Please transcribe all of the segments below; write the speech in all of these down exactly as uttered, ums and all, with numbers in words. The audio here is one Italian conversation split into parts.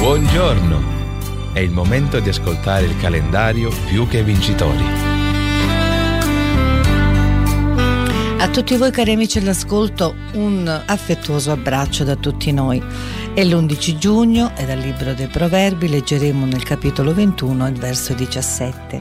Buongiorno! È il momento di ascoltare il calendario Più che Vincitori. A tutti voi cari amici all'ascolto, un affettuoso abbraccio da tutti noi. È l'undici giugno e dal libro dei Proverbi leggeremo nel capitolo ventuno il verso diciassette.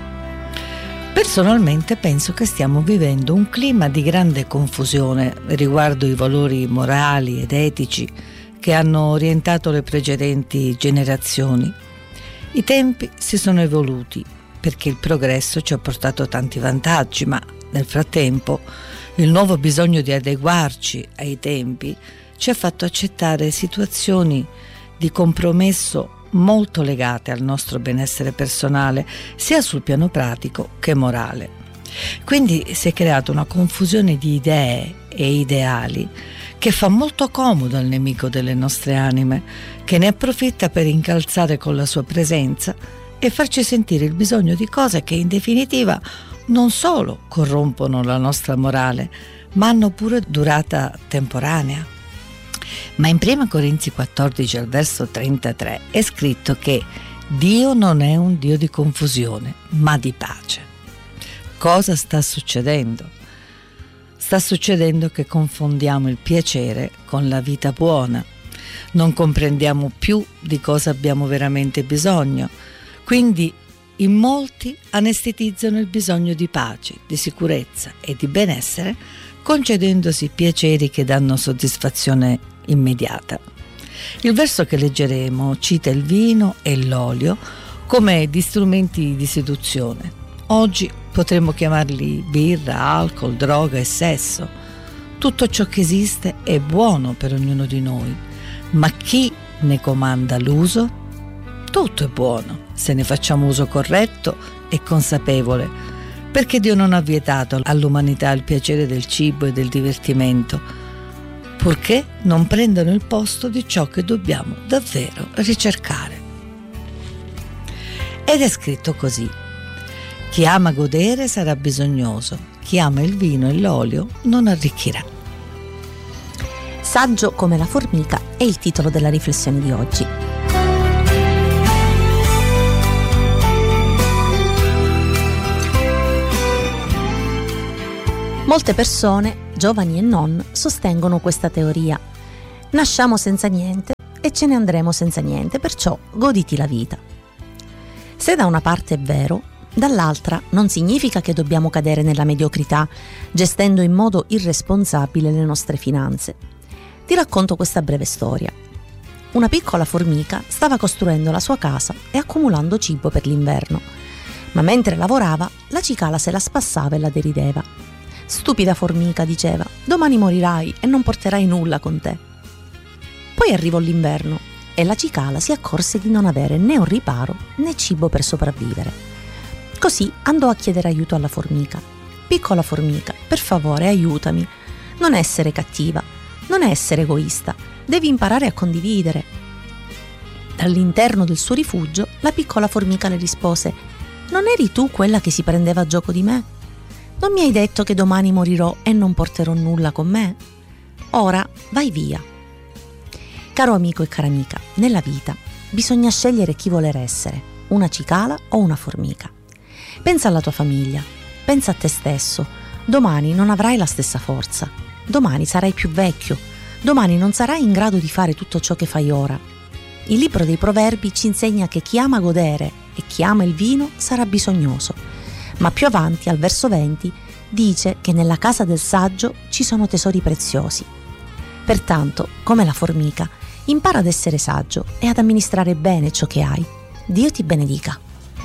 Personalmente penso che stiamo vivendo un clima di grande confusione riguardo i valori morali ed etici che hanno orientato le precedenti generazioni. I tempi si sono evoluti perché il progresso ci ha portato tanti vantaggi, ma nel frattempo il nuovo bisogno di adeguarci ai tempi ci ha fatto accettare situazioni di compromesso molto legate al nostro benessere personale, sia sul piano pratico che morale. Quindi si è creata una confusione di idee e ideali che fa molto comodo al nemico delle nostre anime, che ne approfitta per incalzare con la sua presenza e farci sentire il bisogno di cose che in definitiva non solo corrompono la nostra morale, ma hanno pure durata temporanea. Ma in prima Corinzi quattordici al verso trentatré è scritto che Dio non è un Dio di confusione, ma di pace. Cosa sta succedendo? Sta succedendo che confondiamo il piacere con la vita buona. Non comprendiamo più di cosa abbiamo veramente bisogno. Quindi in molti anestetizzano il bisogno di pace, di sicurezza e di benessere, concedendosi piaceri che danno soddisfazione immediata. Il verso che leggeremo cita il vino e l'olio come di strumenti di seduzione. Oggi potremmo chiamarli birra, alcol, droga e sesso. Tutto ciò che esiste è buono per ognuno di noi, ma chi ne comanda l'uso? Tutto è buono se ne facciamo uso corretto e consapevole, perché Dio non ha vietato all'umanità il piacere del cibo e del divertimento, purché non prendano il posto di ciò che dobbiamo davvero ricercare. Ed è scritto così: chi ama godere sarà bisognoso, chi ama il vino e l'olio non arricchirà. Saggio come la formica è il titolo della riflessione di oggi. Molte persone, giovani e non, sostengono questa teoria. Nasciamo senza niente e ce ne andremo senza niente, perciò goditi la vita. Se da una parte è vero, dall'altra non significa che dobbiamo cadere nella mediocrità, gestendo in modo irresponsabile le nostre finanze. Ti racconto questa breve storia. Una piccola formica stava costruendo la sua casa e accumulando cibo per l'inverno, ma mentre lavorava la cicala se la spassava e la derideva. Stupida formica, diceva, domani morirai e non porterai nulla con te. Poi arrivò l'inverno e la cicala si accorse di non avere né un riparo né cibo per sopravvivere. Così andò a chiedere aiuto alla formica. Piccola formica, per favore aiutami. Non essere cattiva, non essere egoista, devi imparare a condividere. Dall'interno del suo rifugio la piccola formica le rispose: non eri tu quella che si prendeva a gioco di me? Non mi hai detto che domani morirò e non porterò nulla con me? Ora vai via. Caro amico e cara amica, nella vita bisogna scegliere chi voler essere, una cicala o una formica. Pensa alla tua famiglia, pensa a te stesso. Domani non avrai la stessa forza, domani sarai più vecchio, domani non sarai in grado di fare tutto ciò che fai ora. Il libro dei Proverbi ci insegna che chi ama godere e chi ama il vino sarà bisognoso. Ma più avanti, al verso venti, dice che nella casa del saggio ci sono tesori preziosi. Pertanto, come la formica, impara ad essere saggio e ad amministrare bene ciò che hai. Dio ti benedica.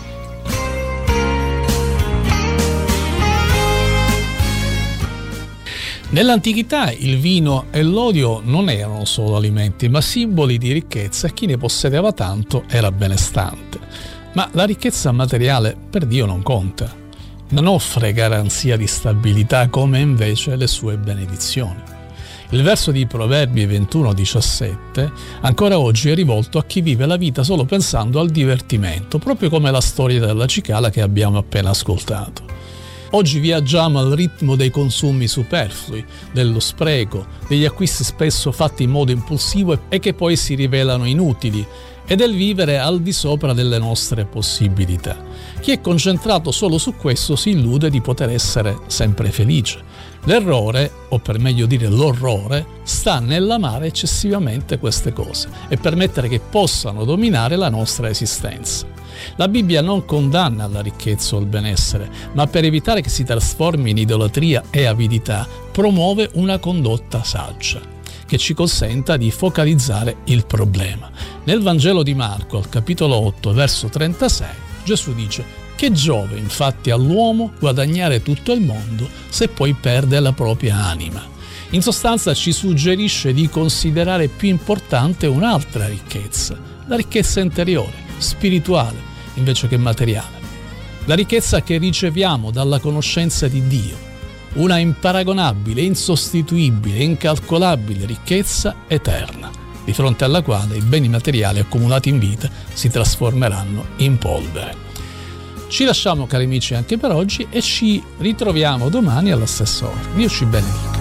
Nell'antichità il vino e l'olio non erano solo alimenti, ma simboli di ricchezza, e chi ne possedeva tanto era benestante. Ma la ricchezza materiale per Dio non conta. Non offre garanzia di stabilità come invece le sue benedizioni. Il verso di Proverbi ventuno diciassette ancora oggi è rivolto a chi vive la vita solo pensando al divertimento, proprio come la storia della cicala che abbiamo appena ascoltato. Oggi viaggiamo al ritmo dei consumi superflui, dello spreco, degli acquisti spesso fatti in modo impulsivo e che poi si rivelano inutili, e del vivere al di sopra delle nostre possibilità. Chi è concentrato solo su questo si illude di poter essere sempre felice. L'errore, o per meglio dire l'orrore, sta nell'amare eccessivamente queste cose e permettere che possano dominare la nostra esistenza. La Bibbia non condanna la ricchezza o il benessere, ma per evitare che si trasformi in idolatria e avidità, promuove una condotta saggia che ci consenta di focalizzare il problema. Nel Vangelo di Marco, al capitolo otto, verso trentasei, Gesù dice: che giove infatti all'uomo guadagnare tutto il mondo se poi perde la propria anima? In sostanza ci suggerisce di considerare più importante un'altra ricchezza, la ricchezza interiore, spirituale, invece che materiale. La ricchezza che riceviamo dalla conoscenza di Dio, una imparagonabile, insostituibile, incalcolabile ricchezza eterna, di fronte alla quale i beni materiali accumulati in vita si trasformeranno in polvere. Ci lasciamo, cari amici, anche per oggi e ci ritroviamo domani alla stessa ora. Dio ci benedica.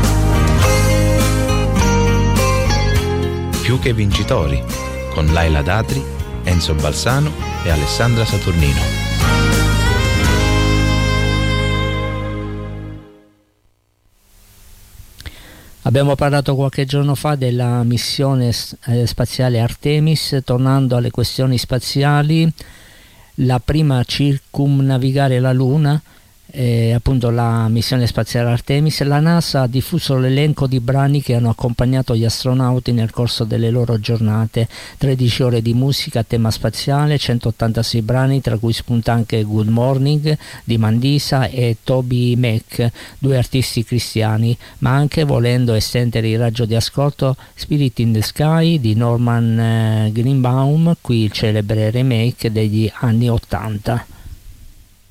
Più che vincitori, con Laila Datri, Enzo Balsano e Alessandra Saturnino. Abbiamo parlato qualche giorno fa della missione spaziale Artemis. Tornando alle questioni spaziali, la prima a circumnavigare la Luna è appunto la missione spaziale Artemis. La NASA ha diffuso l'elenco di brani che hanno accompagnato gli astronauti nel corso delle loro giornate: tredici ore di musica a tema spaziale, centottantasei brani, tra cui spunta anche Good Morning di Mandisa e Toby Mac, due artisti cristiani, ma anche, volendo estendere il raggio di ascolto, Spirit in the Sky di Norman Greenbaum, qui il celebre remake degli anni ottanta.